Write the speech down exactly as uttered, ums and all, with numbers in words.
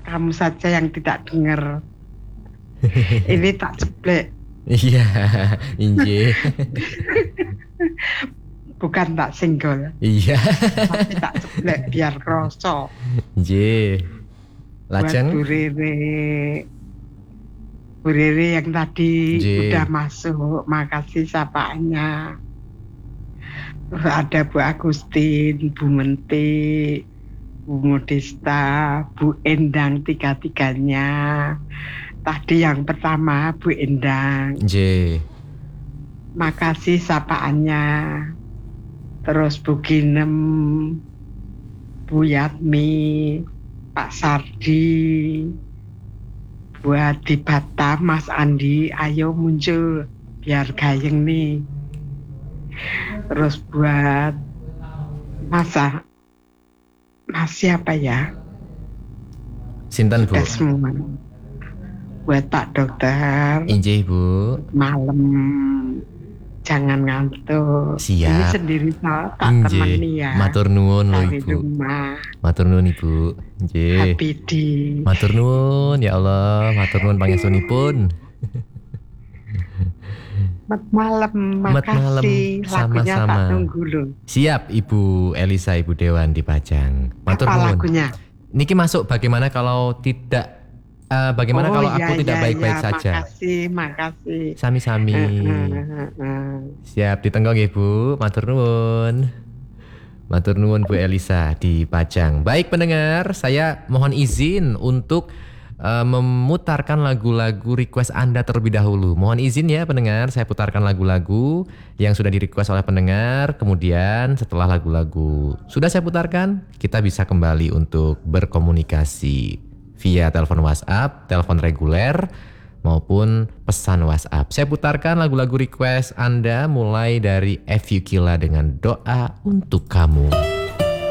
kamu saja yang tidak dengar. Ini tak ceplek. Iya, inje. Bukan tak singgol. Iya. Tapi tak ceplek biar kroso. Inje. Lajeng. Buat Bu Rere. Bu Rere yang tadi Inje. udah masuk. Makasih sapaannya. Terus ada Bu Agustin, Bu Menti, Bu Modesta, Bu Endang, tiga-tiganya. Tadi yang pertama Bu Endang. J. Makasih sapaannya. Terus Bu Ginem, Bu Yatmi, Pak Sardi, Bu Adi Batam, Mas Andi, ayo muncul biar gayeng nih. Terus buat masa Mas siapa ya? Sinten Bu? Sudah semua. Buat Pak Dokter. Injih Bu. Malam jangan ngantuk. Siap. Ini sendiri tak temani ya. Matur nuwun lho dari Ibu. rumah. Matur nuwun Ibu. Nggih. Habidi. Matur nuwun ya Allah, matur nuwun pangestunipun. Mat malam, Mat malam, makasih. Lagunya sama-sama. tak tunggu loh. Siap Ibu Elisa, Ibu Dewan di Pajang. Matur Apa nuwun. lagunya? Niki masuk bagaimana kalau tidak uh, bagaimana Oh, kalau iya, aku tidak iya, baik-baik iya. saja. Makasih, makasih. Sami-sami. Uh, uh, uh, uh. Siap ditenggong ya Bu. Matur nuwun. Matur nuwun Bu Elisa di Pajang. Baik pendengar, saya mohon izin untuk uh, memutarkan lagu-lagu request Anda terlebih dahulu. Mohon izin ya pendengar, saya putarkan lagu-lagu yang sudah di-request oleh pendengar. Kemudian setelah lagu-lagu sudah saya putarkan, kita bisa kembali untuk berkomunikasi via telepon WhatsApp, telepon reguler, maupun pesan WhatsApp. Saya putarkan lagu-lagu request Anda mulai dari F U Killa dengan Doa Untuk Kamu.